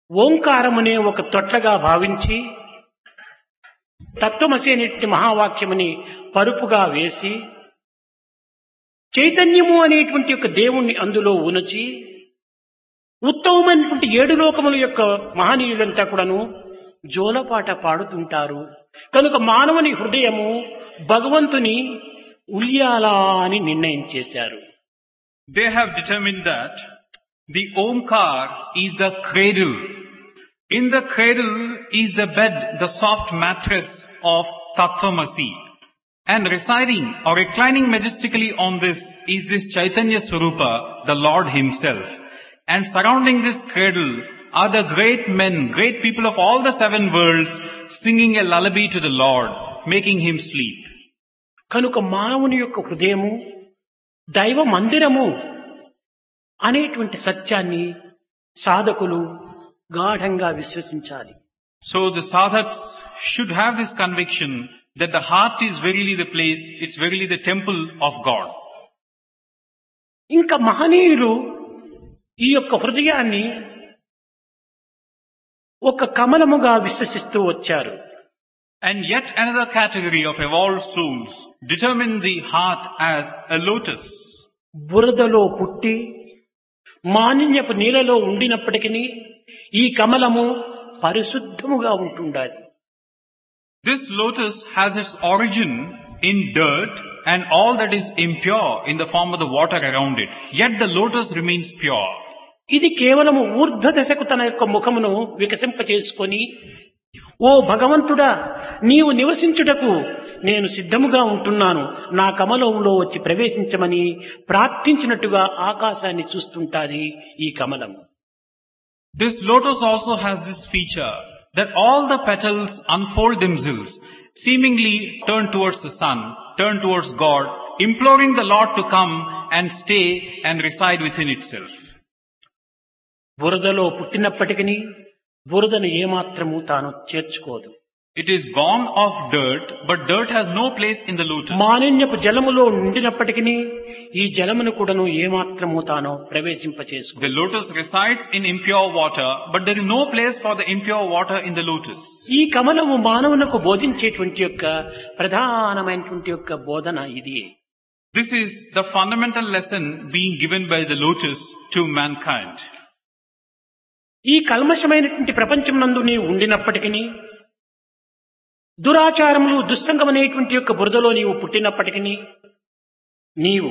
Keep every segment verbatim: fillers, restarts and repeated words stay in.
ఓంకారమునే ఒక తొట్లగా భావించి తత్వమసి అనేటువంటి మహావాక్యముని పరుపుగా వేసి చైతన్యము అనేటువంటి యొక్క దేవుణ్ణి అందులో ఉనచి ఉత్తమమైనటువంటి ఏడు లోకముల యొక్క మహనీయులంతా కూడాను జోలపాట పాడుతుంటారు. కనుక మానవుని హృదయము భగవంతుని ఉల్యాల అని నిర్ణయం చేశారు. They have determined that the Omkar is the cradle. In the cradle is the bed, the soft mattress of Tattvamasi. And residing or reclining majestically on this is this Chaitanya Swarupa, the Lord Himself. And surrounding this cradle are the great men, great people of all the seven worlds singing a lullaby to the Lord, making Him sleep. కనుక మానవుని యొక్క హృదయము దైవ మందిరము అనేటువంటి సత్యాన్ని సాధకులు గాఢంగా విశ్వసించాలి. So the sadhaks should have this conviction that the heart is verily the place, it's verily the temple of God. ఇంకా మహనీయులు ఈ యొక్క హృదయాన్ని ఒక కమలముగా విశ్వసిస్తూ వచ్చారు. And yet another category of evolved souls determine the heart as a lotus. బురదలో పుట్టి మాలిన్యపు నీళ్ళలో ఉండినప్పటికీ ఈ కమలము పరిశుద్ధముగా ఉంటుండాలి. This lotus has its origin in dirt and all that is impure in the form of the water around it. Yet the lotus remains pure. ఇది కేవలము ఊర్ధ్వ దశకు తన యొక్క ముఖమును వికసింపచేసుకొని, ఓ భగవంతుడా, నీవు నివసించుటకు నేను సిద్ధముగా ఉంటున్నాను, నా కమలంలో వచ్చి ప్రవేశించమని ప్రార్థించినట్టుగా ఆకాశాన్ని చూస్తుంటాది ఈ కమలము. This lotus also has this feature that all the petals unfold themselves, seemingly turn towards the sun, turn towards God, imploring the Lord to come and stay and reside within itself. బురదలో పుట్టినప్పటికీ బురదను ఏమాత్రము తాను చేర్చుకోదు. It is born of dirt, but dirt has no place in the lotus. మాలిన్యపు జలములో ఉండినప్పటికీ ఈ జలమును కూడాను ఏమాత్రము తాను ప్రవేశింపచేసుకోదు. The lotus resides in impure water, but there is no place for the impure water in the lotus. ఈ కమలము మానవునకు బోధించేటువంటి యొక్క ప్రధానమైనటువంటి యొక్క బోధన ఇది. This is the fundamental lesson being given by the lotus to mankind. ఈ కల్మషమైనటువంటి ప్రపంచం నందు నీవు ఉండినప్పటికీ, దురాచారములు దుస్సంగమనేటువంటి యొక్క బురదలో నీవు పుట్టినప్పటికీ, నీవు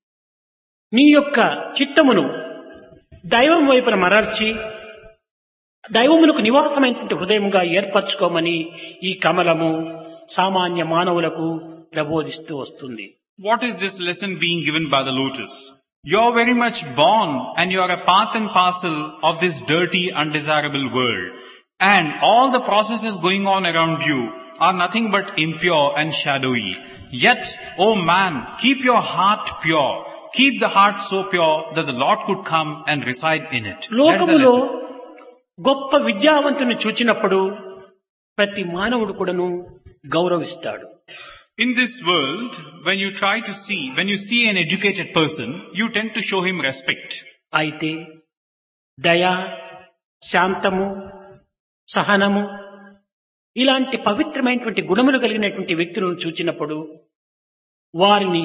నీ యొక్క చిత్తమును దైవం వైపున మరల్చి దైవమునకు నివాసమైనటువంటి హృదయముగా ఏర్పరచుకోమని ఈ కమలము సామాన్య మానవులకు ప్రబోధిస్తూ వస్తుంది. What is this lesson being given by the lotus? You are very much born and you are a part and parcel of this dirty, undesirable world. And all the processes going on around you are nothing but impure and shadowy. Yet, O man, keep your heart pure. Keep the heart so pure that the Lord could come and reside in it. లోకములో గొప్ప విద్యావంతుని చూచినప్పుడు ప్రతి మానవుడు కూడాను గౌరవిస్తాడు. In this world, when you try to see, when you see an educated person, you tend to show him respect. అయితే దయ, శాంతము, సహనము ఇలాంటి పవిత్రమైనటువంటి గుణములు కలిగినటువంటి వ్యక్తులను చూచినప్పుడు వారిని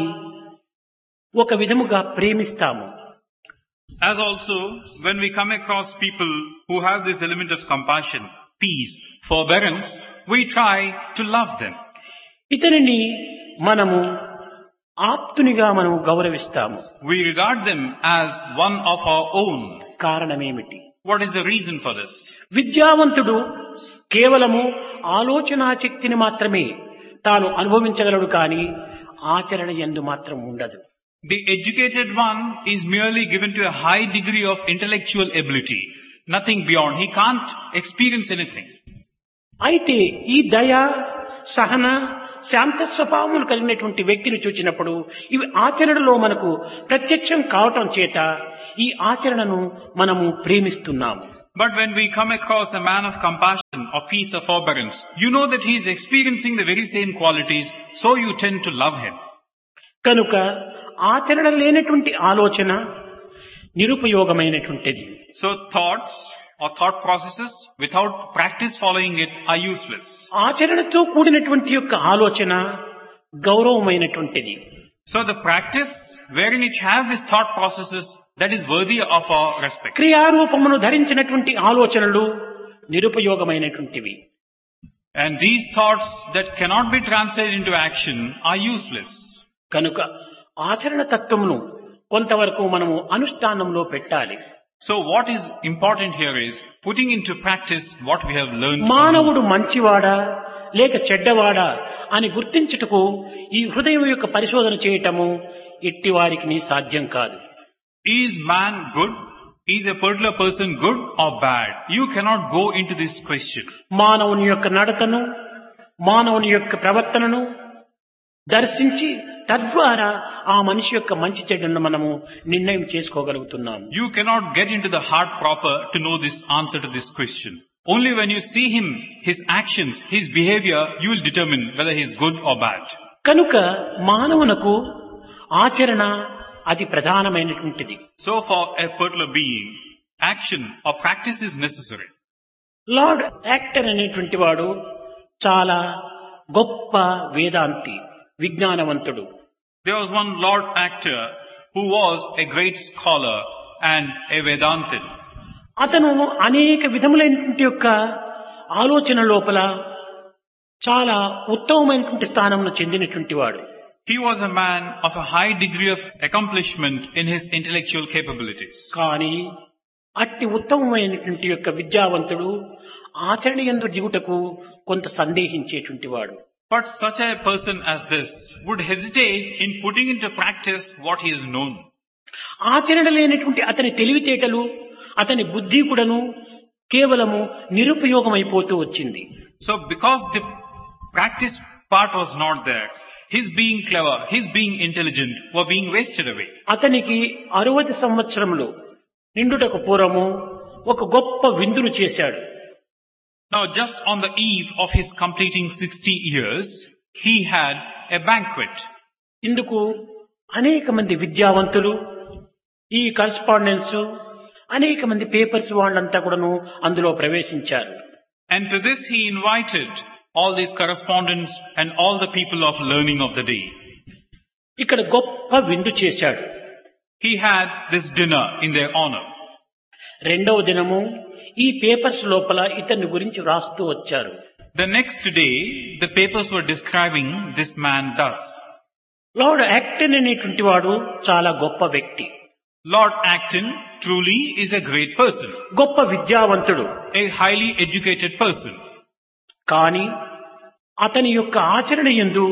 ఒక విధముగా ప్రేమిస్తాము. As also, when we come across people who have this element of compassion, peace, forbearance, we try to love them. ఇతనిని మనము ఆప్తునిగా మనం గౌరవిస్తాము. We regard them as one of our own. కారణమేమిటి? What is the reason for this? విద్యావంతుడు కేవలము ఆలోచనా శక్తిని మాత్రమే తాను అనుభవించగలడు, కానీ ఆచరణ యందు మాత్రం ఉండదు. The educated one is merely given to a high degree of intellectual ability. Nothing beyond. He can't experience anything. అయితే ఈ దయ, సహన, శాంత స్వభావములు కలిగినటువంటి వ్యక్తిని చూచినప్పుడు ఇవి ఆచరణలో మనకు ప్రత్యక్షం కావటం చేత ఈ ఆచరణను మనము ప్రేమిస్తున్నాము. But when we come across a man of compassion or peace or forbearance, you know that he is experiencing the very same qualities, so you tend to love him. కనుక ఆచరణ లేనటువంటి ఆలోచన నిరుపయోగమైనటువంటిది. So thoughts or thought processes without practice following it are useless. ఆచరణతో కూడినటువంటి యొక్క ఆలోచన గౌరవమైనటువంటిది. So the practice wherein it has these thought processes, that is worthy of our respect. క్రియారూపమును ధరించినటువంటి ఆలోచనలు నిరుపయోగమైనటువంటివి. And these thoughts that cannot be translated into action are useless. కనుక ఆచరణ తత్వమును కొంతవరకు మనము అనుష్ఠానంలో పెట్టాలి. So what is important here is putting into practice what we have learned. మానవుడు మంచివాడా లేక చెడ్డవాడా అని గుర్తించుటకు ఈ హృదయం యొక్క పరిశోధన చేయటము ఎట్టి వారికి సాధ్యం కాదు. Is man good? Is a particular person good or bad? You cannot go into this question. మానవుని యొక్క నడతను, మానవుని యొక్క ప్రవర్తనను దర్శించి తద్వారా ఆ మనిషి యొక్క మంచి చెడును మనము నిర్ణయం చేసుకోగలుగుతున్నాము. You cannot get into the heart proper to know this answer to this question. Only when you see him, his actions, his behavior, you will determine whether he is good or bad. కనుక మానవునకు ఆచరణ అతి ప్రధానమైనటువంటిది. So for a particular being, action or practice is necessary. Lord actor అనేటువంటి వాడు చాలా గొప్ప వేదాంతి, విజ్ఞానవంతుడు. There was one Lord Actor who was a great scholar and a Vedantin. అతను అనేక విధములైనటువంటి యొక్క ఆలోచన లోపల చాలా ఉత్తమమైనటువంటి స్థానంలో చెందినటువంటి వాడు. He was a man of a high degree of accomplishment in his intellectual capabilities. కానీ అట్టి ఉత్తమమైనటువంటి యొక్క విద్యావంతుడు ఆచరణ యందు దిగుటకు కొంత సందేహించేటువంటి వాడు. But such a person as this would hesitate in putting into practice what he has known. ఆచరణ లేనటువంటి అతని తెలివితేటలు, అతని బుద్ధి కూడాను కేవలము నిరుపయోగమైపోతూ వచ్చింది. So because the practice part was not there, his being clever, his being intelligent were being wasted away. అతనికి అరవై సంవత్సరములు నిండుటకు పూర్వము ఒక గొప్ప విందును చేశాడు. Now just on the eve of his completing sixty years, he had a banquet. ఇందుకు అనేక మంది విద్యావంతులు, ఈ కరస్పాండెన్స్, అనేక మంది పేపర్స్ వాళ్ళంతా కూడాను అందులో ప్రవేశించారు. And to this he invited all these correspondents and all the people of learning of the day. ఇక్కడ గొప్ప విందు చేశాడు. He had this dinner in their honor. రెండవ దినము ఈ పేపర్స్ లోపల ఇతని గురించి రాస్తూ వచ్చారు. The next day, the papers were describing this man thus. Lord Acton అనేటువంటి వాడు చాలా గొప్ప వ్యక్తి. Lord Acton truly is a great person. గొప్ప విద్యావంతుడు. A highly educated person. కానీ అతని యొక్క ఆచరణ యందు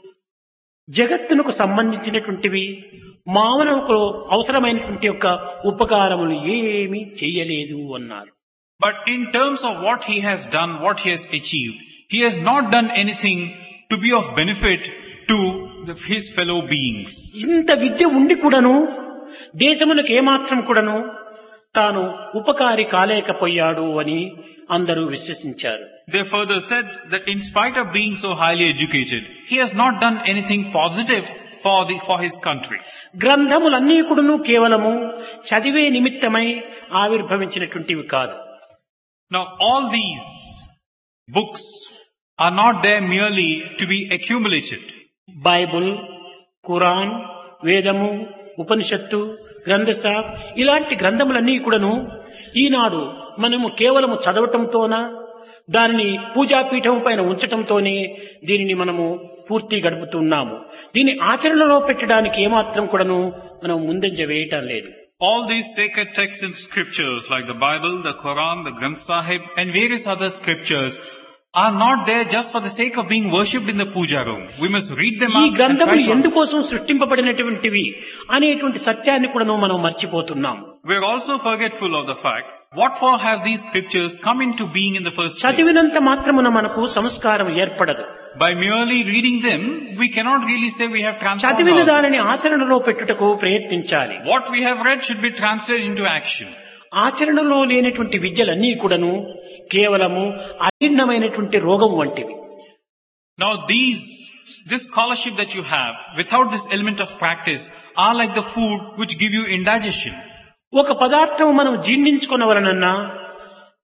జగత్తునకు సంబంధించినటువంటివి మానవులకు అవసరమైనటువంటి యొక్క ఉపకారములు ఏమీ చేయలేదు అన్నారు. But in terms of what he has done, what he has achieved, he has not done anything to be of benefit to the, his fellow beings. ఇంత విద్య ఉండి కూడాను దేశమునకు ఏమాత్రం కూడాను తాను ఉపకారి కాలేకపోయాడు అని అందరూ విశ్వసించారు. They further said that in spite of being so highly educated, he has not done anything positive for the for his country. గ్రంథములన్నీ కూడాను కేవలము చదివే నిమిత్తమై ఆవిర్భవించినటువంటివి కాదు. Now all these books are not there merely to be accumulated. Bible, Quran, వేదము, ఉపనిషత్తు, గ్రంథసా ఇలాంటి గ్రంథములన్నీ కూడాను ఈనాడు మనము కేవలము చదవటంతోనా దానిని పూజాపీఠం పైన ఉంచటంతోనే దీనిని మనము పూర్తి గడుపుతున్నాము. దీన్ని ఆచరణలో పెట్టడానికి ఏమాత్రం కూడాను మనం ముందంజ వేయటం లేదు. All these sacred texts and scriptures like the Bible, the Quran, the Granth Sahib and various other scriptures are not there just for the sake of being worshipped in the puja room. We must read them ఈ out. గ్రంథములు ఎందుకోసం సృష్టింపబడినటువంటివి అనేటువంటి సత్యాన్ని కూడా మనం మర్చిపోతున్నాం. We are also forgetful of the fact what for have these scriptures come into being in the first place. చదివినంత మాత్రమున మనకు సంస్కారం ఏర్పడదు. By merely reading them, we cannot really say we have transformed చదివిన ourselves. దానిని ఆచరణలో పెట్టుటకు ప్రయత్నించాలి. What we have read should be translated into action. ఆచరణలో లేనటువంటి విద్యలన్నీ కూడాను కేవలము అజీర్ణమైనటువంటి రోగం వంటివి. Now these, this scholarship that you have, without this element of practice, are like the food which give you indigestion. ఒక పదార్థం మనం జీర్ణించుకొనవలనన్నా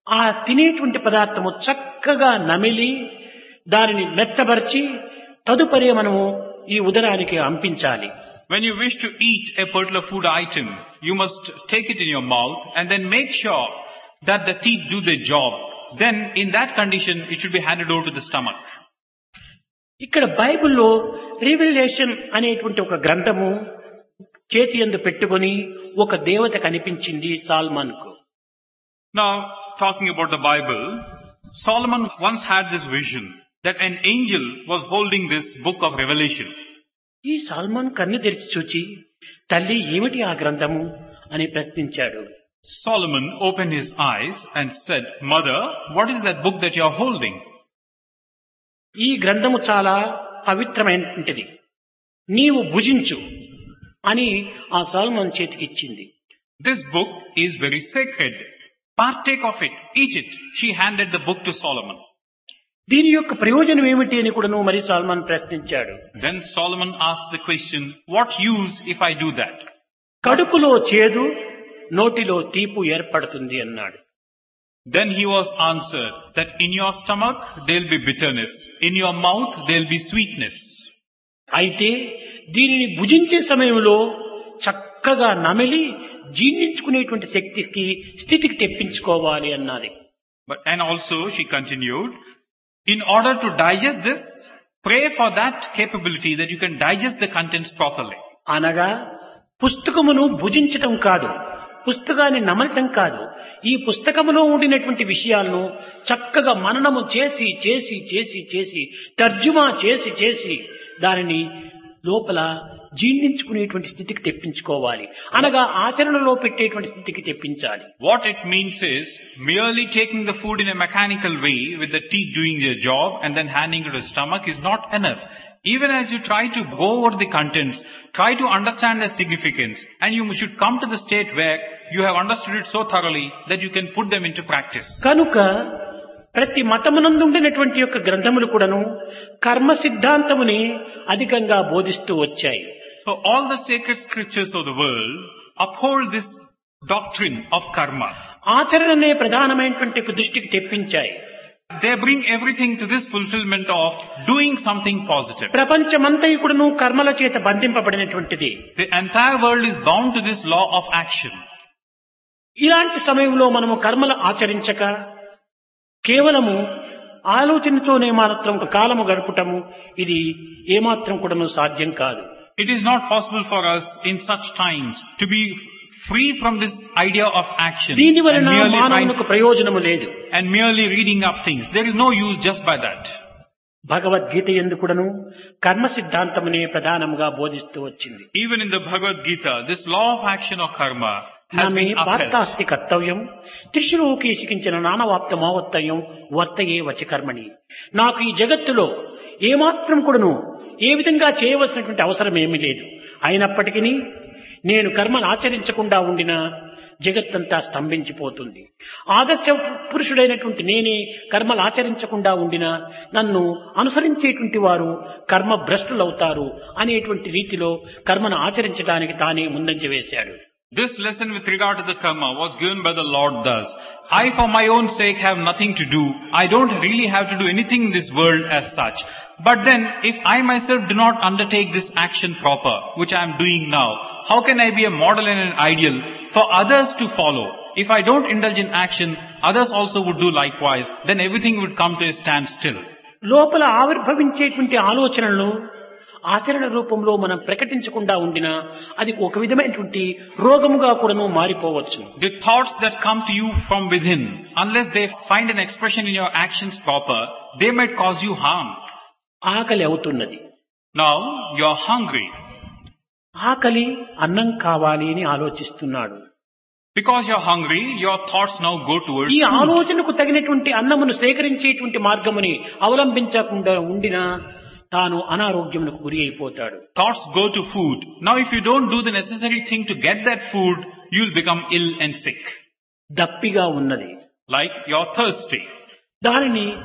ఆ తినేటువంటి పదార్థము చక్కగా నమిలి దానిని మెత్తబరిచి తదుపరి మనము ఈ ఉదరానికి అంపించాలి. When you wish to eat a particular food item, you must take it in your mouth and then make sure that the teeth do their job. Then in that condition, it should be handed over to the stomach. ఇక్కడ బైబిల్లో revelation అనేటువంటి ఒక గ్రంథము చేతి యందు పెట్టుకొని ఒక దేవత కనిపించింది సాల్మన్ కు. Now, talking about the Bible, Solomon once had this vision that an angel was holding this book of Revelation. ఈ సాల్మన్ కన్ను తెరిచి చూచి తల్లి ఏమిటి ఆ గ్రంథము అని ప్రశ్నించాడు. Solomon opened his eyes and said, "Mother, what is that book that you are holding?" ఈ గ్రంథము చాలా పవిత్రమైనటువంటిది, నీవు భుజించు అని ఆ salmon చేతికిచ్చింది. This book is very sacred. Partake of it, eat it. She handed the book to Solomon. దీని యొక్క ప్రయోజనం ఏమిటి అని కూడా మరి సాల్మన్ ప్రశ్నించాడు. Then Solomon asked the question, what use if I do that? కడుపులో చేదు నోటిలో తీపు ఏర్పడుతుంది అన్నాడు. Then he was answered that in your stomach there will be bitterness, in your mouth there will be sweetness. అయితే దీనిని భుజించే సమయంలో చక్కగా నమిలి జీర్ణించుకునేటువంటి శక్తికి స్థితికి తెప్పించుకోవాలి అన్నది. But and also she continued, in order to digest this, pray for that capability that you can digest the contents properly. అనగా పుస్తకమును భుజించటం కాదు, పుస్తకాన్ని నమలటం కాదు, ఈ పుస్తకములో ఉండినటువంటి విషయాలను చక్కగా మననము చేసి చేసి చేసి చేసి తర్జుమా చేసి చేసి దానిని లోపల జీర్ణించుకునేటువంటి స్థితికి తెప్పించుకోవాలి, అనగా ఆచరణలో పెట్టేటువంటి స్థితికి తెప్పించాలి. What it means is merely taking the food in a mechanical way with the teeth doing their job and then handing it to the stomach is not enough. Even as you try to go over the contents, try to understand their significance, and you should come to the state where you have understood it so thoroughly that you can put them into practice. కనుక ప్రతి మతమునందు ఉండినటువంటి యొక్క గ్రంథములు కూడాను కర్మ సిద్ధాంతముని అధికంగా బోధిస్తూ వచ్చాయి. So all the sacred scriptures of the world uphold this doctrine of karma. ఆచరణనే ప్రధానమైనటువంటి దృష్టికి తెప్పించాయి. They bring everything to this fulfillment of doing something positive. ప్రపంచమంతయు కూడాను కర్మల చేత బంధింపబడినటువంటిది. The entire world is bound to this law of action. ఇలాంటి సమయంలో మనము కర్మలు ఆచరించక కేవలము ఆలోచనతోనే మాత్రం కాలము గడపటము ఇది ఏమాత్రం కూడాను సాధ్యం కాదు. It is not possible for us in such times to be free from this idea of action దీని and వలన merely, మానవునికి ప్రయోజనము లేదు. and merely reading up things. There is no use just by that. Bhagavad Gita యందు కూడాను కర్మ సిద్ధాంతమునే ప్రధానముగా బోధిస్తూ వచ్చింది. Even in the Bhagavad Gita, this law of action or karma has నమే been upheld. వార్తాస్తి కర్తవ్యం త్రిశులోకేశికించిన నానవాప్త మావత్తయం వర్తయే వచి కర్మణి. నాకు ఈ జగత్తులో ఏమాత్రం కూడాను ఏ విధంగా చేయవలసినటువంటి అవసరం ఏమీ లేదు, అయినప్పటికీ నేను కర్మను ఆచరించకుండా ఉండిన జగత్తంతా స్తంభించిపోతుంది. ఆదర్శ పురుషుడైనటువంటి నేనే కర్మలు ఆచరించకుండా ఉండిన నన్ను అనుసరించేటువంటి వారు కర్మ భ్రష్టులవుతారు అనేటువంటి రీతిలో కర్మను ఆచరించడానికి తానే ముందంజ వేశాడు. This lesson with regard to the karma was given by the Lord thus. I for my own sake have nothing to do. I don't really have to do anything in this world as such. But then if I myself do not undertake this action proper, which I am doing now, how can I be a model and an ideal for others to follow? If I don't indulge in action, others also would do likewise. Then everything would come to a standstill. లోపల ఆవిర్భవించేటువంటి ఆలోచనలు ఆచరణ రూపంలో మనం ప్రకటించకుండా ఉండినా అది ఒక విధమైనటువంటి రోగముగా కూడాను మారిపోవచ్చు. The thoughts that come to you from within, unless they find an expression in your actions proper, they might cause you harm. ఆకలి అవుతున్నది. Now you are hungry. ఆకలి అన్నం కావాలి అని ఆలోచిస్తున్నాడు. Because you are hungry, your thoughts now go towards ఈ food. ఆలోచనకు తగినటువంటి అన్నమును సేకరించేటువంటి మార్గముని అవలంబించకుండా ఉండినా తాను అనారోగ్యమునకు గురి అయిపోతాడు. Thoughts go to food. Now if you don't do the necessary thing to get that food, you will become ill and sick. దప్పిగా ఉన్నది, Like you're thirsty. దానిని